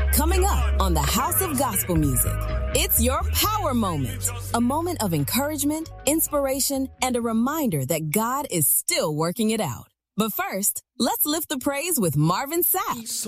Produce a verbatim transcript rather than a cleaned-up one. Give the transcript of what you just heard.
Coming up on the House of Gospel Music, it's your power moment. A moment of encouragement, inspiration, and a reminder that God is still working it out. But first, let's lift the praise with Marvin Sapp.